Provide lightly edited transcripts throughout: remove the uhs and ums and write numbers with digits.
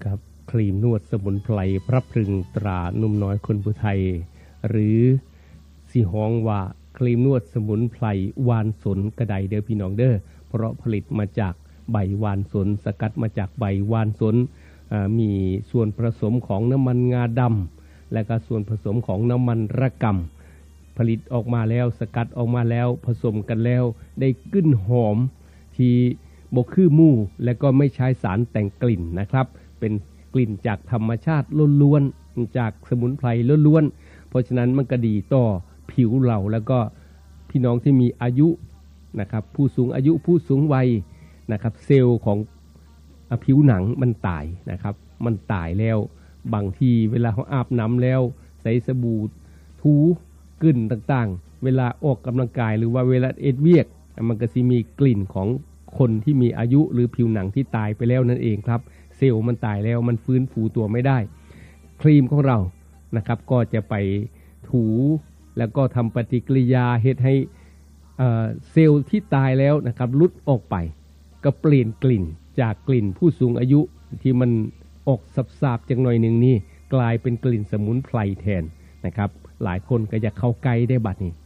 กับครีมนวดสมุนไพรพระพรึงตรานุ่มน้อยคนผู้ไทยหรือสิฮ้องว่าครีมนวดสมุนไพรวานสนกระไดเด้อพี่น้องเด้อเพราะผลิตมาจากใบวานสนสกัดมาจากใบวานสนมีส่วนผสมของน้ำมันงาดำและก็ส่วนผสมของน้ำมันระกำผลิตออกมาแล้วสกัดออกมาแล้วผสมกันแล้วได้กลิ่นหอมที่บ่คือหมู่และก็ไม่ใช้สารแต่งกลิ่นนะครับเป็นกลิ่นจากธรรมชาติล้วนๆจากสมุนไพรล้วนๆเพราะฉะนั้นมันก็ดีต่อผิวเราแล้วก็พี่น้องที่มีอายุนะครับผู้สูงอายุผู้สูงวัยนะครับเซลล์ของผิวหนังมันตายนะครับมันตายแล้วบางทีเวลาเขาอาบน้ำแล้วใส่สบู่ถูกลิ่นต่างๆเวลาออกกำลังกายหรือว่าเวลาเอ็ดเวียกมันก็จะมีกลิ่นของคนที่มีอายุหรือผิวหนังที่ตายไปแล้วนั่นเองครับเซลล์มันตายแล้วมันฟื้นฟูตัวไม่ได้ครีมของเรานะครับก็จะไปถูแล้วก็ทำปฏิกิริยาเฮ็ดให้เซลล์ที่ตายแล้วนะครับลุดออกไปก็เปลี่ยนกลิ่นจากกลิ่นผู้สูงอายุที่มันออกสาบๆจังหน่อยหนึ่งนี่กลายเป็นกลิ่นสมุนไพรแทนนะครับหลายคนก็อยากเข้าใกล้ได้บัดนี้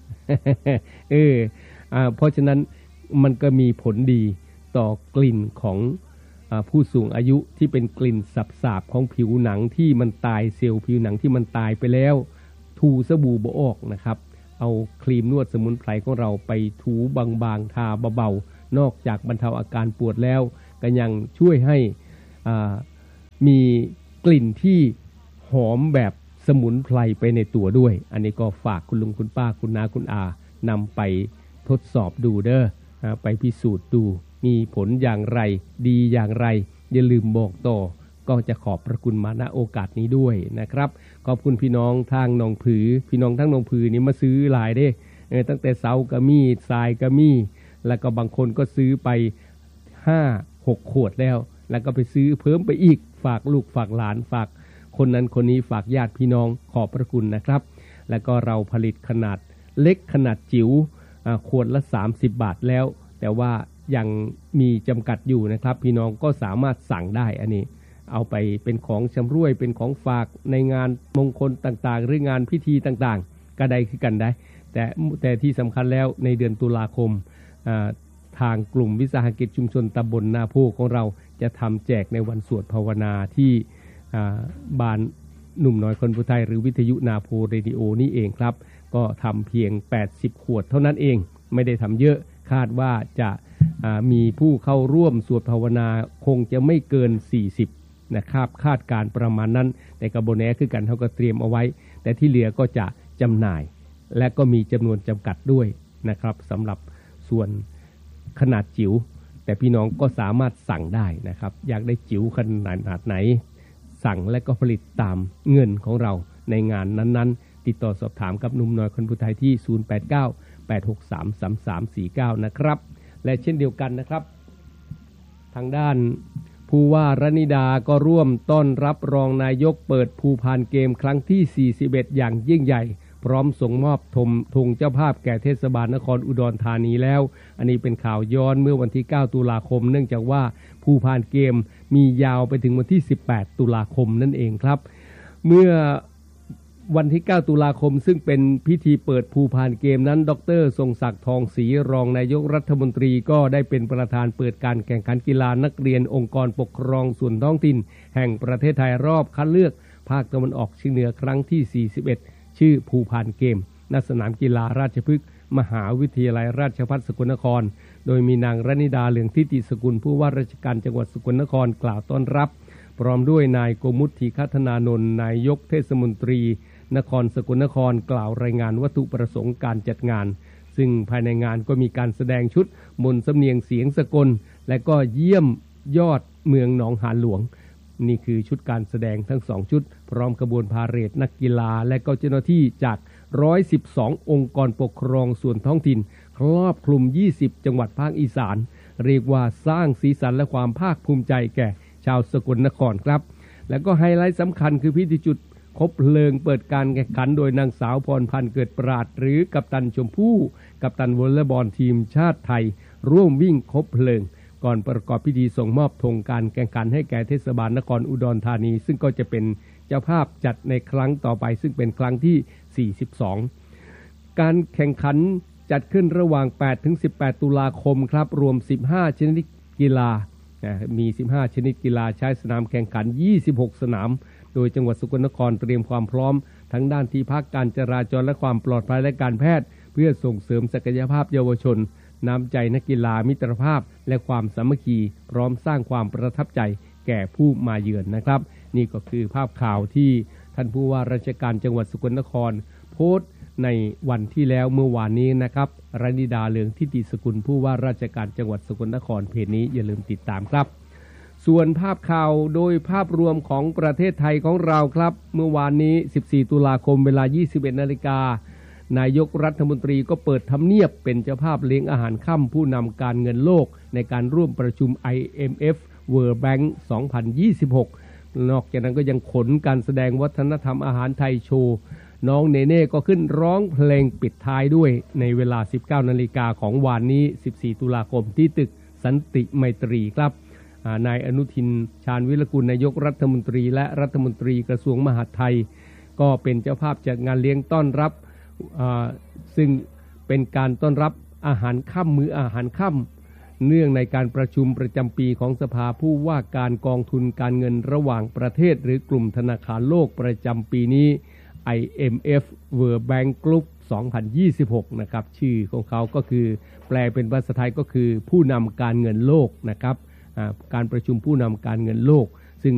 เพราะฉะนั้นมันก็มีผลดีต่อกลิ่นของผู้สูงอายุที่เป็นกลิ่นสาบๆของผิวหนังที่มันตายเซลล์ผิวหนังที่มันตายไปแล้วถูสบู่บ่ออกนะครับเอาครีมนวดสมุนไพรของเราไปถูบางๆทาเบาๆนอกจากบรรเทาอาการปวดแล้วก็ยังช่วยให้มีกลิ่นที่หอมแบบสมุนไพรไปในตัวด้วยอันนี้ก็ฝากคุณลุงคุณป้าคุณน้าคุณอานำไปทดสอบดูเด้อไปพิสูจน์ดูมีผลอย่างไรดีอย่างไรอย่าลืมบอกต่อก็จะขอบพระคุณมาณโอกาสนี้ด้วยนะครับขอบคุณพี่น้องทางหนองผือพี่น้องทั้งหนองผือนี่มาซื้อหลายเด้ตั้งแต่เสาก็มีทรายก็มีแล้วก็บางคนก็ซื้อไป5-6 ขวดแล้วก็ไปซื้อเพิ่มไปอีกฝากลูกฝากหลานฝากคนนั้นคนนี้ฝากญาติพี่น้องขอบพระคุณนะครับแล้วก็เราผลิตขนาดเล็กขนาดจิ๋วขวดละ30 บาทแล้วแต่ว่ายังมีจำกัดอยู่นะครับพี่น้องก็สามารถสั่งได้อันนี้เอาไปเป็นของชำร่วยเป็นของฝากในงานมงคลต่างๆหรืองานพิธีต่างๆก็ได้คือกันได้แต่ที่สำคัญแล้วในเดือนตุลาคมทางกลุ่มวิสาหกิจชุมชนตำบลนาโพของเราจะทำแจกในวันสวดภาวนาที่บ้านหนุ่มน้อยคนผู้ไทยหรือวิทยุนาโพเรดิโอนี่เองครับก็ทำเพียง80 ขวดเท่านั้นเองไม่ได้ทำเยอะคาดว่าจะมีผู้เข้าร่วมสวดภาวนาคงจะไม่เกิน40นะครับคาดการประมาณนั้นแต่กระบวนแหนคือกันเขาก็เตรียมเอาไว้แต่ที่เหลือก็จะจำหน่ายและก็มีจำนวนจำกัดด้วยนะครับสำหรับส่วนขนาดจิ๋วแต่พี่น้องก็สามารถสั่งได้นะครับอยากได้จิ๋วขนาดไหนสั่งและก็ผลิตตามเงินของเราในงานนั้นๆติดต่อสอบถามกับหนุ่มน้อยคนผู้ไทยที่0898633349นะครับและเช่นเดียวกันนะครับทางด้านผู้ว่ารณิดาก็ร่วมต้อนรับรองนายกเปิดภูพานเกมครั้งที่41อย่างยิ่งใหญ่พร้อมส่งมอบธงเจ้าภาพแก่เทศบาลนครอุดรธานีแล้วอันนี้เป็นข่าวย้อนเมื่อวันที่9 ตุลาคมเนื่องจากว่าภูพานเกมมียาวไปถึงวันที่18 ตุลาคมนั่นเองครับเมื่อวันที่9 ตุลาคมซึ่งเป็นพิธีเปิดภูพานเกมนั้นดร.ทรงศักดิ์ทองศรีรองนายกรัฐมนตรีก็ได้เป็นประธานเปิดการแข่งขันกีฬานักเรียนองค์กรปกครองส่วนท้องถิ่นแห่งประเทศไทยรอบคัดเลือกภาคตะวันออกเฉียงเหนือครั้งที่41ชื่อภูพานเกมณสนามกีฬาราชพฤกษ์มหาวิทยาลัยราชภัฏสกลนครโดยมีนางรณิดาเหลืองทิติสกุลผู้ว่าราชการจังหวัดสกลนครกล่าวต้อนรับพร้อมด้วยนายโกมุตถีคัฒนานนท์นายกเทศมนตรีนครสกลนครกล่าวรายงานวัตถุประสงค์การจัดงานซึ่งภายในงานก็มีการแสดงชุดมนต์สำเนียงเสียงสกลและก็เยี่ยมยอดเมืองหนองหานหลวงนี่คือชุดการแสดงทั้ง2ชุดพร้อมขบวนพาเหรดนักกีฬาและก็เจ้าหน้าที่จาก112องค์กรปกครองส่วนท้องถิ่นครอบคลุม20จังหวัดภาคอีสานเรียกว่าสร้างสีสันและความภาคภูมิใจแก่ชาวสกลนครครับและก็ไฮไลท์สำคัญคือพิธีจุดคบเพลิงเปิดการแข่งขันโดยนางสาวพรพันธ์เกิดปราดหรือกัปตันชมพู่กัปตันวอลเลย์บอลทีมชาติไทยร่วมวิ่งคบเพลิงก่อนประกอบพิธีส่งมอบธงการแข่งขันให้แก่เทศบาลนครอุดรธานีซึ่งก็จะเป็นเจ้าภาพจัดในครั้งต่อไปซึ่งเป็นครั้งที่42การแข่งขันจัดขึ้นระหว่าง8ถึง18ตุลาคมครับรวม15ชนิดกีฬามี15ชนิดกีฬาใช้สนามแข่งขัน26สนามโดยจังหวัดสกลนครเตรียมความพร้อมทั้งด้านที่พักการจราจรและความปลอดภัยและการแพทย์เพื่อส่งเสริมศักยภาพเยาวชนน้ำใจนักกีฬามิตรภาพและความสามัคคีพร้อมสร้างความประทับใจแก่ผู้มาเยือนนะครับนี่ก็คือภาพข่าวที่ท่านผู้ว่าราชการจังหวัดสกลนครโพสต์ในวันที่แล้วเมื่อวานนี้นะครับรณิดาเลืองทิติสกุลผู้ว่าราชการจังหวัดสกลนครเพจนี้อย่าลืมติดตามครับส่วนภาพข่าวโดยภาพรวมของประเทศไทยของเราครับเมื่อวานนี้14ตุลาคมเวลา 21:00 น.นายกรัฐมนตรีก็เปิดทำเนียบเป็นเจ้าภาพเลี้ยงอาหารค่ำผู้นำการเงินโลกในการร่วมประชุม IMF World Bank 2026 นอกจากนั้นก็ยังขนการแสดงวัฒนธรรมอาหารไทยโชว์น้องเนเน่ก็ขึ้นร้องเพลงปิดท้ายด้วยในเวลา 19:00 น.ของวันนี้14ตุลาคมที่ตึกสันติไมตรีครับนายอนุทินชาญวิรกูลนายกรัฐมนตรีและรัฐมนตรีกระทรวงมหาดไทยก็เป็นเจ้าภาพจัดงานเลี้ยงต้อนรับซึ่งเป็นการต้อนรับอาหารค่ำมื้ออาหารค่ำเนื่องในการประชุมประจำปีของสภาผู้ว่าการกองทุนการเงินระหว่างประเทศหรือกลุ่มธนาคารโลกประจำปีนี้ IMF World Bank Group 2026 นะครับชื่อของเขาก็คือแปลเป็นภาษาไทยก็คือผู้นำการเงินโลกนะครับการประชุมผู้นำการเงินโลกซึ่ง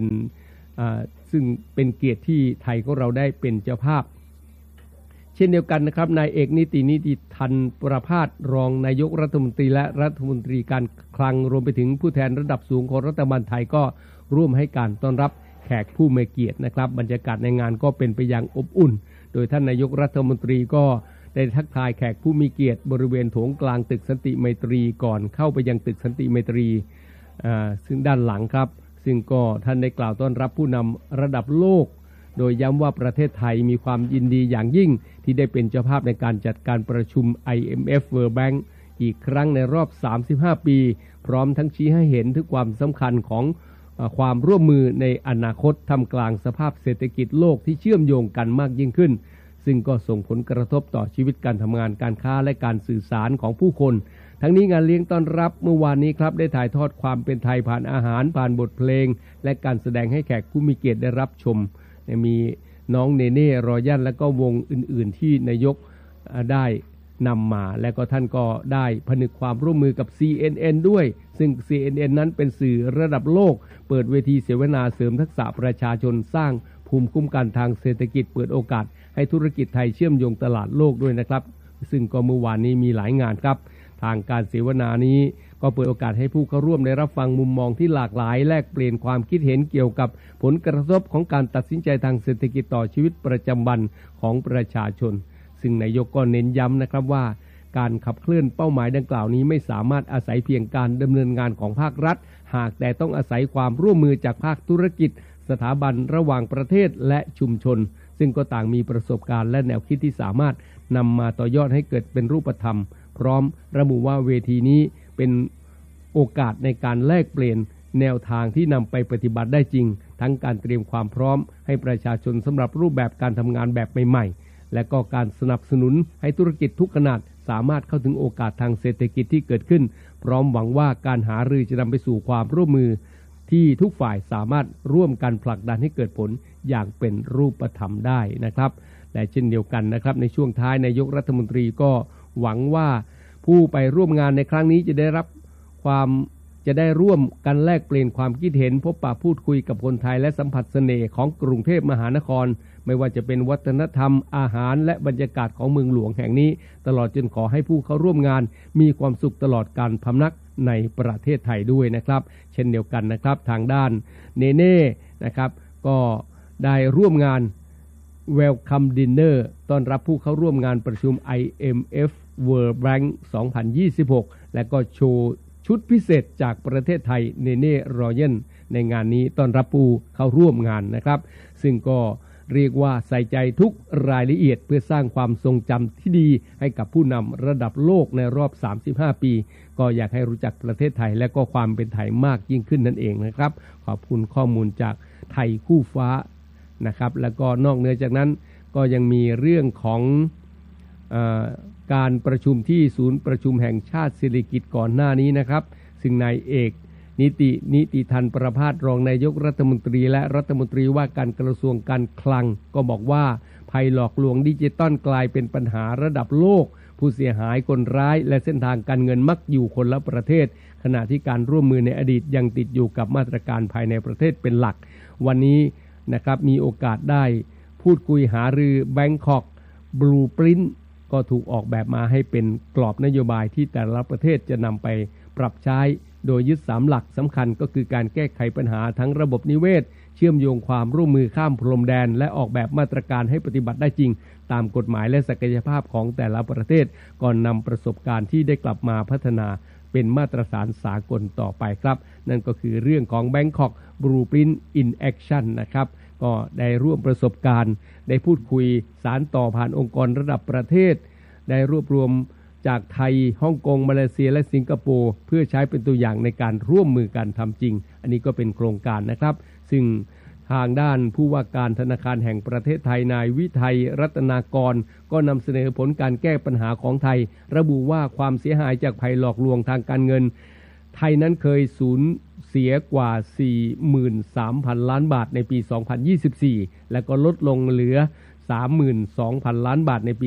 เป็นเกียรติที่ไทยของเราได้เป็นเจ้าภาพเช่นเดียวกันนะครับนายเอกนิติธันประภาสรองนายกรัฐมนตรีและรัฐมนตรีการคลังรวมไปถึงผู้แทนระดับสูงของรัฐบาลไทยก็ร่วมให้การต้อนรับแขกผู้มีเกียรตินะครับบรรยากาศในงานก็เป็นไปอย่างอบอุ่นโดยท่านนายกรัฐมนตรีก็ได้ทักทายแขกผู้มีเกียรติบริเวณโถงกลางตึกสันติไมตรีก่อนเข้าไปยังตึกสันติไมตรีซึ่งด้านหลังครับซึ่งก็ท่านได้กล่าวต้อนรับผู้นำระดับโลกโดยย้ำว่าประเทศไทยมีความยินดีอย่างยิ่งที่ได้เป็นเจ้าภาพในการจัดการประชุม IMF World Bank อีกครั้งในรอบ35ปีพร้อมทั้งชี้ให้เห็นถึงความสำคัญของความร่วมมือในอนาคตท่ามกลางสภาพเศรษฐกิจโลกที่เชื่อมโยงกันมากยิ่งขึ้นซึ่งก็ส่งผลกระทบต่อชีวิตการทำงานการค้าและการสื่อสารของผู้คนทั้งนี้งานเลี้ยงต้อนรับเมื่อวานนี้ครับได้ถ่ายทอดความเป็นไทยผ่านอาหารผ่านบทเพลงและการแสดงให้แขกผู้มีเกียรติได้รับชมมีน้องเนเน่รอยันและก็วงอื่นๆที่นายกได้นำมาและก็ท่านก็ได้ผนึกความร่วมมือกับ CNN ด้วยซึ่ง CNN นั้นเป็นสื่อระดับโลกเปิดเวทีเสวนาเสริมทักษะประชาชนสร้างภูมิคุ้มกันทางเศรษฐกิจเปิดโอกาสให้ธุรกิจไทยเชื่อมโยงตลาดโลกด้วยนะครับซึ่งก็เมื่อวานนี้มีหลายงานครับทางการเสวนานี้ก็เปิดโอกาสให้ผู้เข้าร่วมได้รับฟังมุมมองที่หลากหลายแลกเปลี่ยนความคิดเห็นเกี่ยวกับผลกระทบของการตัดสินใจทางเศรษฐกิจต่อชีวิตประจำวันของประชาชนซึ่งนายกก็เน้นย้ำนะครับว่าการขับเคลื่อนเป้าหมายดังกล่าวนี้ไม่สามารถอาศัยเพียงการดำเนินงานของภาครัฐหากแต่ต้องอาศัยความร่วมมือจากภาคธุรกิจสถาบันระหว่างประเทศและชุมชนซึ่งก็ต่างมีประสบการณ์และแนวคิดที่สามารถนำมาต่อยอดให้เกิดเป็นรูปธรรมพร้อมระบุว่าเวทีนี้เป็นโอกาสในการแลกเปลี่ยนแนวทางที่นำไปปฏิบัติได้จริงทั้งการเตรียมความพร้อมให้ประชาชนสำหรับรูปแบบการทำงานแบบใหม่ๆและก็การสนับสนุนให้ธุรกิจทุกขนาดสามารถเข้าถึงโอกาสทางเศรษฐกิจที่เกิดขึ้นพร้อมหวังว่าการหารือจะนำไปสู่ความร่วมมือที่ทุกฝ่ายสามารถร่วมกันผลักดันให้เกิดผลอย่างเป็นรูปธรรมได้นะครับและเช่นเดียวกันนะครับในช่วงท้ายนายกรัฐมนตรีก็หวังว่าผู้ไปร่วมงานในครั้งนี้จะได้ร่วมกันแลกเปลี่ยนความคิดเห็นพบปะพูดคุยกับคนไทยและสัมผัสเสน่ห์ของกรุงเทพมหานครไม่ว่าจะเป็นวัฒนธรรมอาหารและบรรยากาศของเมืองหลวงแห่งนี้ตลอดจนขอให้ผู้เข้าร่วมงานมีความสุขตลอดการพำนักในประเทศไทยด้วยนะครับเช่นเดียวกันนะครับทางด้านเนเน่นะครับก็ได้ร่วมงาน Welcome Dinner ต้อนรับผู้เข้าร่วมงานประชุม IMF World Bank 2026 และก็โชว์ชุดพิเศษจากประเทศไทยเนเน่รอยันในงานนี้ต้อนรับผู้เข้าร่วมงานนะครับซึ่งก็เรียกว่าใส่ใจทุกรายละเอียดเพื่อสร้างความทรงจำที่ดีให้กับผู้นำระดับโลกในรอบ35 ปีก็อยากให้รู้จักประเทศไทยและก็ความเป็นไทยมากยิ่งขึ้นนั่นเองนะครับขอบคุณข้อมูลจากไทยคู่ฟ้านะครับแล้วก็นอกเหนือจากนั้นก็ยังมีเรื่องของการประชุมที่ศูนย์ประชุมแห่งชาติสิริกิติ์ก่อนหน้านี้นะครับซึ่งนายเอกนิติธันประภาสรองนายกรัฐมนตรีและรัฐมนตรีว่าการกระทรวงการคลังก็บอกว่าภัยหลอกลวงดิจิตอลกลายเป็นปัญหาระดับโลกผู้เสียหายคนร้ายและเส้นทางการเงินมักอยู่คนละประเทศขณะที่การร่วมมือในอดีตยังติดอยู่กับมาตรการภายในประเทศเป็นหลักวันนี้นะครับมีโอกาสได้พูดคุยหารือ Bangkok Blueprint ก็ถูกออกแบบมาให้เป็นกรอบนโยบายที่แต่ละประเทศจะนำไปปรับใช้โดยยึด3หลักสำคัญก็คือการแก้ไขปัญหาทั้งระบบนิเวศเชื่อมโยงความร่วมมือข้ามพรมแดนและออกแบบมาตรการให้ปฏิบัติได้จริงตามกฎหมายและศักยภาพของแต่ละประเทศก่อนนำประสบการณ์ที่ได้กลับมาพัฒนาเป็นมาตรฐานสากลต่อไปครับนั่นก็คือเรื่องของ Bangkok Blueprint in Action นะครับก็ได้ร่วมประสบการณ์ได้พูดคุยสารต่อผ่านองค์กรระดับประเทศได้รวบรวมจากไทยฮ่องกงมาเลเซียและสิงคโปร์เพื่อใช้เป็นตัวอย่างในการร่วมมือกันทำจริงอันนี้ก็เป็นโครงการนะครับซึ่งทางด้านผู้ว่าการธนาคารแห่งประเทศไทยนายวิทัยรัตนากรก็นำเสนอผลการแก้ปัญหาของไทยระบุว่าความเสียหายจากภัยหลอกลวงทางการเงินไทยนั้นเคยสูญเสียกว่า 43,000 ล้านบาทในปี 2024 และก็ลดลงเหลือ 32,000 ล้านบาทในปี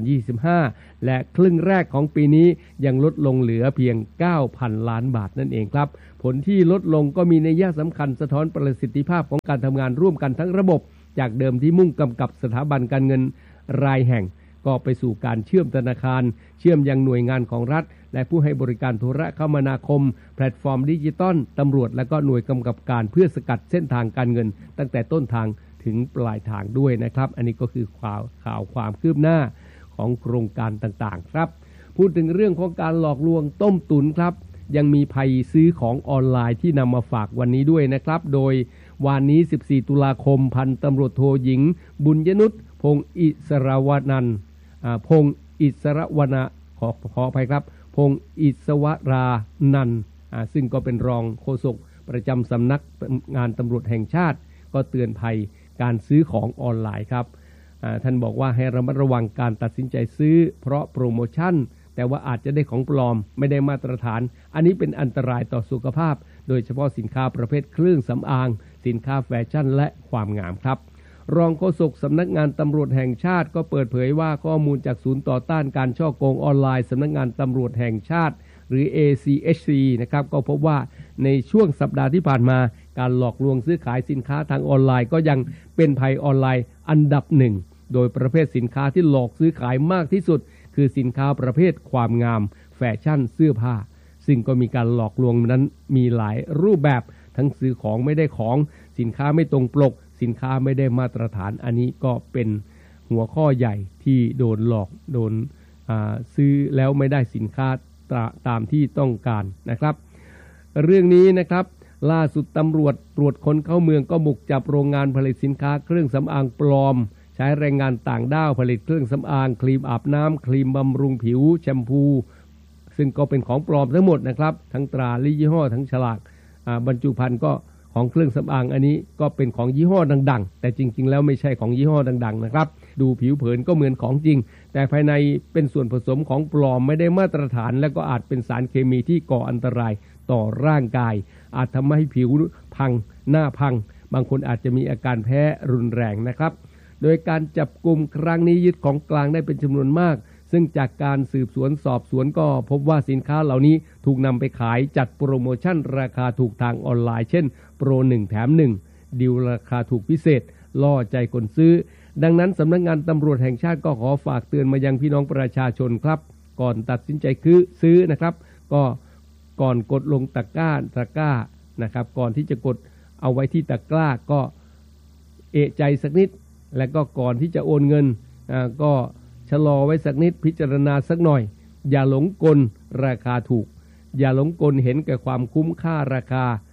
2025 และครึ่งแรกของปีนี้ยังลดลงเหลือเพียง 9,000 ล้านบาทนั่นเองครับผลที่ลดลงก็มีนัยสำคัญสะท้อนประสิทธิภาพของการทำงานร่วมกันทั้งระบบจากเดิมที่มุ่งกำกับสถาบันการเงินรายแห่งก็ไปสู่การเชื่อมธนาคารเชื่อมยังหน่วยงานของรัฐและผู้ให้บริการโทรคมนาคมแพลตฟอร์มดิจิตอลตำรวจและก็หน่วยกำกับการเพื่อสกัดเส้นทางการเงินตั้งแต่ต้นทางถึงปลายทางด้วยนะครับอันนี้ก็คือข่าวความคืบหน้าของโครงการต่างๆครับพูดถึงเรื่องของการหลอกลวงต้มตุ๋นครับยังมีภัยซื้อของออนไลน์ที่นำมาฝากวันนี้ด้วยนะครับโดยวันนี้14 ตุลาคมพันตำรวจโทหญิงบุญยนุชพงศ์อิสรวนันท์พงศ์อิสรวนาขออภัยครับพงศ์อิสวรานันท์ซึ่งก็เป็นรองโฆษกประจำสำนักงานตำรวจแห่งชาติก็เตือนภัยการซื้อของออนไลน์ครับท่านบอกว่าให้ระมัดระวังการตัดสินใจซื้อเพราะโปรโมชั่นแต่ว่าอาจจะได้ของปลอมไม่ได้มาตรฐานอันนี้เป็นอันตรายต่อสุขภาพโดยเฉพาะสินค้าประเภทเครื่องสำอางสินค้าแฟชั่นและความงามครับรองโฆษกสำนักงานตำรวจแห่งชาติก็เปิดเผยว่าข้อมูลจากศูนย์ต่อต้านการฉ้อโกงออนไลน์สำนักงานตำรวจแห่งชาติหรือ ACHC นะครับก็พบว่าในช่วงสัปดาห์ที่ผ่านมาการหลอกลวงซื้อขายสินค้าทางออนไลน์ก็ยังเป็นภัยออนไลน์อันดับหนึ่งโดยประเภทสินค้าที่หลอกซื้อขายมากที่สุดคือสินค้าประเภทความงามแฟชั่นเสื้อผ้าซึ่งก็มีการหลอกลวงนั้นมีหลายรูปแบบทั้งซื้อของไม่ได้ของสินค้าไม่ตรงปกสินค้าไม่ได้มาตรฐานอันนี้ก็เป็นหัวข้อใหญ่ที่โดนหลอกโดนซื้อแล้วไม่ได้สินค้าตามที่ต้องการนะครับเรื่องนี้นะครับล่าสุดตำรวจตรวจคนเข้าเมืองก็บุกจับโรงงานผลิตสินค้าเครื่องสำอางปลอมใช้แรงงานต่างด้าวผลิตเครื่องสำอางครีมอาบน้ำครีมบำรุงผิวแชมพูซึ่งก็เป็นของปลอมทั้งหมดนะครับทั้งตราและยี่ห้อทั้งฉลากบรรจุภัณฑ์ก็ของเครื่องสำอางอันนี้ก็เป็นของยี่ห้อดังๆแต่จริงๆแล้วไม่ใช่ของยี่ห้อดังๆนะครับดูผิวเผินก็เหมือนของจริงแต่ภายในเป็นส่วนผสมของปลอมไม่ได้มาตรฐานและก็อาจเป็นสารเคมีที่ก่ออันตรายต่อร่างกายอาจทำให้ผิวพังหน้าพังบางคนอาจจะมีอาการแพ้รุนแรงนะครับโดยการจับกุมครั้งนี้ยึดของกลางได้เป็นจำนวนมากซึ่งจากการสืบสวนสอบสวนก็พบว่าสินค้าเหล่านี้ถูกนำไปขายจัดโปรโมชั่นราคาถูกทางออนไลน์เช่นโปร1แถม1ดีลราคาถูกพิเศษล่อใจคนซื้อดังนั้นสำนักงานตำรวจแห่งชาติก็ขอฝากเตือนมายังพี่น้องประชาชนครับก่อนตัดสินใจซื้อนะครับก็ก่อนกดลงตะกร้านะครับก่อนที่จะกดเอาไว้ที่ตะกร้าก็เอะใจสักนิดและก็ก่อนที่จะโอนเงินก็ชะลอไว้สักนิดพิจารณาสักหน่อยอย่าหลงกลราคาถูกอย่าหลงกลเห็นแก่ความคุ้มค่าราคา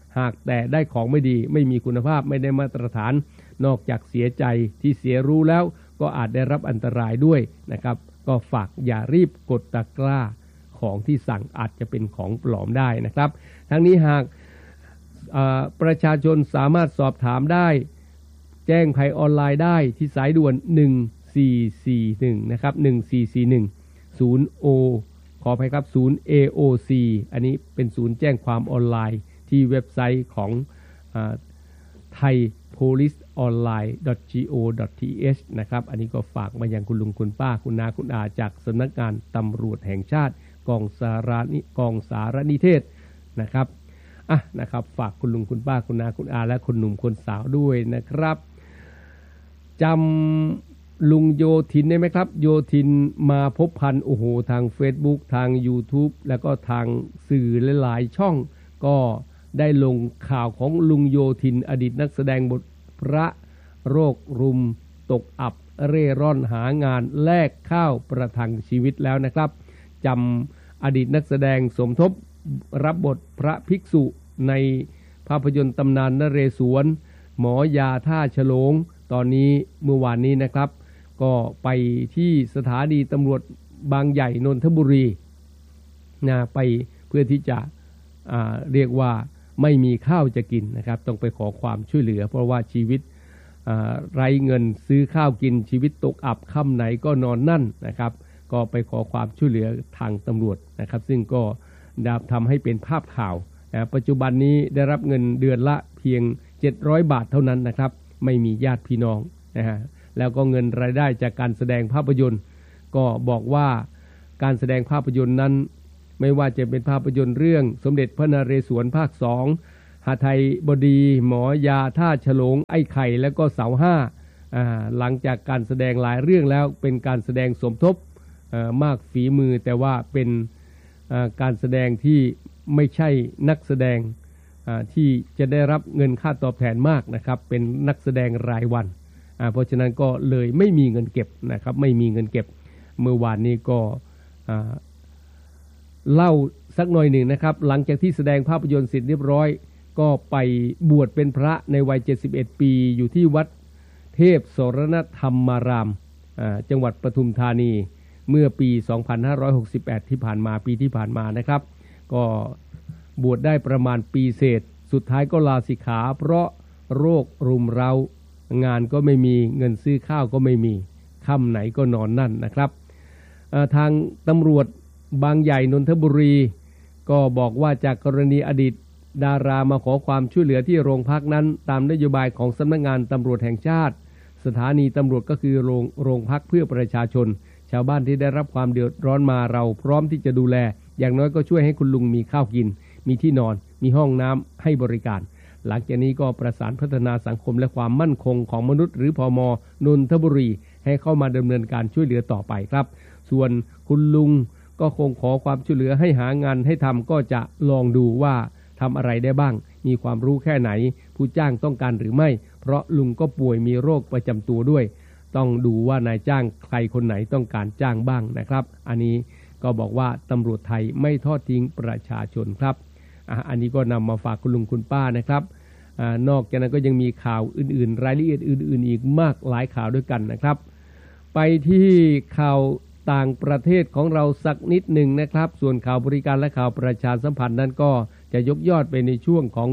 หากแต่ได้ของไม่ดีไม่มีคุณภาพไม่ได้มาตรฐานนอกจากเสียใจที่เสียรู้แล้วก็อาจได้รับอันตรายด้วยนะครับก็ฝากอย่ารีบกดตะกร้าของที่สั่งอาจจะเป็นของปลอมได้นะครับทั้งนี้หากประชาชนสามารถสอบถามได้แจ้งภัยออนไลน์ได้ที่สายด่วน1441นะครับ1441ศูนย์ O ขออภัยครับศูนย์ AOC อันนี้เป็นศูนย์แจ้งความออนไลน์ที่เว็บไซต์ของthaipoliceonline.go.th นะครับอันนี้ก็ฝากมายังคุณลุงคุณป้าคุณน้าคุณอาจากสำนักงานตำรวจแห่งชาติกองสารนิเทศนะครับนะครับฝากคุณลุงคุณป้าคุณน้าคุณอาและคนหนุ่มคนสาวด้วยนะครับจำลุงโยธินได้ไหมครับโยธินมาพบพันโอ้โหทาง Facebook ทาง YouTube แล้วก็ทางสื่อหลายๆช่องก็ได้ลงข่าวของลุงโยธินอดีตนักแสดงบทพระโรครุมตกอับเร่ร่อนหางานแลกข้าวประทังชีวิตแล้วนะครับจำอดีตนักแสดงสมทบรับบทพระภิกษุในภาพยนตร์ตำนานนเรศวรหมอยาท่าฉลงตอนนี้เมื่อวานนี้นะครับก็ไปที่สถานีตำรวจบางใหญ่นนทบุรีไปเพื่อที่จะเรียกว่าไม่มีข้าวจะกินนะครับต้องไปขอความช่วยเหลือเพราะว่าชีวิตไร้เงินซื้อข้าวกินชีวิตตกอับค่ำไหนก็นอนนั่นนะครับก็ไปขอความช่วยเหลือทางตำรวจนะครับซึ่งก็ทำให้เป็นภาพข่าวปัจจุบันนี้ได้รับเงินเดือนละเพียง700 บาทเท่านั้นนะครับไม่มีญาติพี่น้องนะฮะแล้วก็เงินรายได้จากการแสดงภาพยนตร์ก็บอกว่าการแสดงภาพยนตร์นั้นไม่ว่าจะเป็นภาพยนตร์เรื่องสมเด็จพระนเรศวรภาค2หาไทยบดีหมอยาท่าฉลงไอ้ไข่แล้วก็เสาห้าหลังจากการแสดงหลายเรื่องแล้วเป็นการแสดงสมทบมากฝีมือแต่ว่าเป็นการแสดงที่ไม่ใช่นักแสดงที่จะได้รับเงินค่าตอบแทนมากนะครับเป็นนักแสดงรายวันเพราะฉะนั้นก็เลยไม่มีเงินเก็บนะครับไม่มีเงินเก็บเมื่อวานนี้ก็เล่าสักหน่อยหนึ่งนะครับหลังจากที่แสดงภาพยนตร์เสร็จเรียบร้อยก็ไปบวชเป็นพระในวัย71 ปีอยู่ที่วัดเทพสรณธรรมารามจังหวัดปทุมธานีเมื่อปี 2568 ที่ผ่านมาปีที่ผ่านมานะครับก็บวชได้ประมาณปีเศษสุดท้ายก็ลาสิกขาเพราะโรครุมเร้างานก็ไม่มีเงินซื้อข้าวก็ไม่มีค่ำไหนก็นอนนั่นนะครับทางตำรวจบางใหญ่นนทบุรีก็บอกว่าจากกรณีอดีตดารามาขอความช่วยเหลือที่โรงพักนั้นตามนโยบายของสำนักงานตำรวจแห่งชาติสถานีตำรวจก็คือโรงพักเพื่อประชาชนชาวบ้านที่ได้รับความเดือดร้อนมาเราพร้อมที่จะดูแลอย่างน้อยก็ช่วยให้คุณลุงมีข้าวกินมีที่นอนมีห้องน้ำให้บริการหลังจากนี้ก็ประสานพัฒนาสังคมและความมั่นคงของมนุษย์หรือพม.นนทบุรีให้เข้ามาดำเนินการช่วยเหลือต่อไปครับส่วนคุณลุงก็คงขอความช่วยเหลือให้หางานให้ทำก็จะลองดูว่าทำอะไรได้บ้างมีความรู้แค่ไหนผู้จ้างต้องการหรือไม่เพราะลุงก็ป่วยมีโรคประจำตัวด้วยต้องดูว่านายจ้างใครคนไหนต้องการจ้างบ้างนะครับอันนี้ก็บอกว่าตำรวจไทยไม่ทอดทิ้งประชาชนครับอันนี้ก็นำมาฝากคุณลุงคุณป้านะครับนอกจากนั้นก็ยังมีข่าวอื่นๆรายละเอียดอื่นๆอีกมากหลายข่าวด้วยกันนะครับไปที่ข่าวต่างประเทศของเราสักนิดหนึ่งนะครับส่วนข่าวบริการและข่าวประชาสัมพันธ์นั้นก็จะยกยอดไปในช่วงของ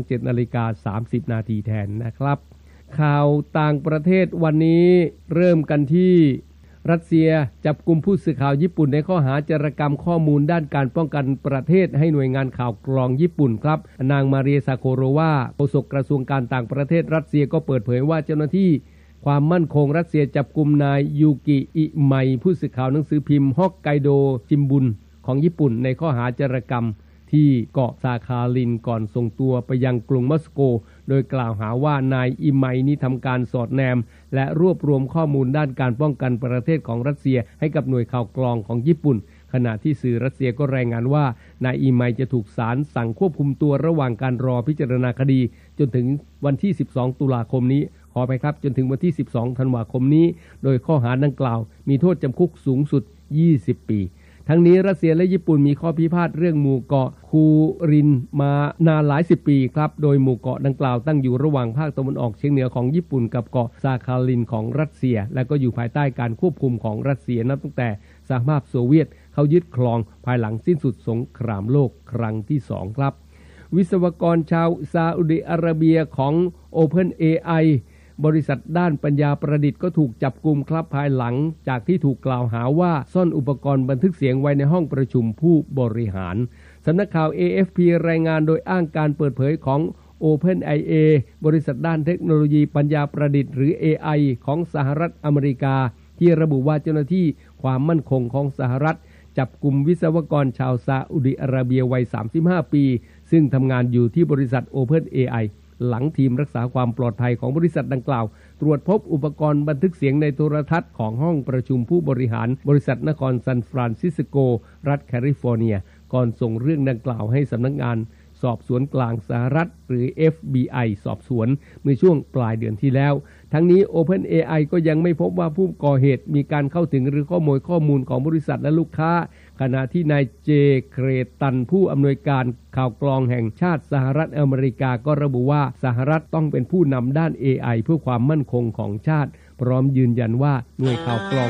7:30 นาทีแทนนะครับข่าวต่างประเทศวันนี้เริ่มกันที่รัสเซียจับกุมผู้สื่อข่าวญี่ปุ่นในข้อหาจารกรรมข้อมูลด้านการป้องกันประเทศให้หน่วยงานข่าวกรองญี่ปุ่นครับนางมาเรียซาโคโรวาโฆษกกระทรวงการต่างประเทศรัสเซียก็เปิดเผยว่าเจ้าหน้าที่ความมั่นคงรัสเซียจับกุมนายยูกิอิไมผู้สื่อข่าวหนังสือพิมพ์ฮอกไกโดจิมบุนของญี่ปุ่นในข้อหาจารกรรมที่เกาะซาคาลินก่อนส่งตัวไปยังกรุงมอสโกโดยกล่าวหาว่านายอิไมนี้ทำการสอดแนมและรวบรวมข้อมูลด้านการป้องกันประเทศของรัสเซียให้กับหน่วยข่าวกรองของญี่ปุ่นขณะที่สื่อรัสเซียก็รายงานว่านายอิไมจะถูกศาลสั่งควบคุมตัวระหว่างการรอพิจารณาคดีจนถึงวันที่12 ตุลาคมนี้ขอไปครับจนถึงวันที่12 ธันวาคมนี้โดยข้อหาดังกล่าวมีโทษจำคุกสูงสุด20 ปีทั้งนี้รัสเซียและญี่ปุ่นมีข้อพิพาทเรื่องหมู่เกาะคูรินมานานหลายสิบปีครับโดยหมู่เกาะดังกล่าวตั้งอยู่ระหว่างภาคตะวันออกเฉียงเหนือของญี่ปุ่นกับเกาะซาคาลินของรัสเซียและก็อยู่ภายใต้การควบคุมของรัสเซียนับตั้งแต่สหภาพโซเวียตเขายึดครองภายหลังสิ้นสุดสงครามโลกครั้งที่2ครับวิศวกรชาวซาอุดิอาระเบียของ OpenAI บริษัทด้านปัญญาประดิษฐ์ก็ถูกจับกุมครับภายหลังจากที่ถูกกล่าวหาว่าซ่อนอุปกรณ์บันทึกเสียงไว้ในห้องประชุมผู้บริหารสำนักข่าว AFP รายงานโดยอ้างการเปิดเผยของ OpenAI บริษัทด้านเทคโนโลยีปัญญาประดิษฐ์หรือ AI ของสหรัฐอเมริกาที่ระบุว่าเจ้าหน้าที่ความมั่นคงของสหรัฐจับกุมวิศวกรชาวซาอุดิอาระเบียวัย35ปีซึ่งทำงานอยู่ที่บริษัท OpenAI หลังทีมรักษาความปลอดภัยของบริษัทดังกล่าวตรวจพบอุปกรณ์บันทึกเสียงในโทรทัศน์ของห้องประชุมผู้บริหารบริษัทนครซานฟรานซิสโกรัฐแคลิฟอร์เนียก่อนส่งเรื่องดังกล่าวให้สำนักงานสอบสวนกลางสหรัฐหรือ FBI สอบสวนเมื่อช่วงปลายเดือนที่แล้วทั้งนี้ OpenAI ก็ยังไม่พบว่าผู้ก่อเหตุมีการเข้าถึงหรือขโมยข้อมูลของบริษัทและลูกค้าขณะที่นายเจเครตันผู้อำนวยการข่าวกรองแห่งชาติสหรัฐอเมริกาก็ระบุว่าสหรัฐต้องเป็นผู้นำด้าน AI เพื่อความมั่นคงของชาติพร้อมยืนยันว่าหน่วยข่าวกรอง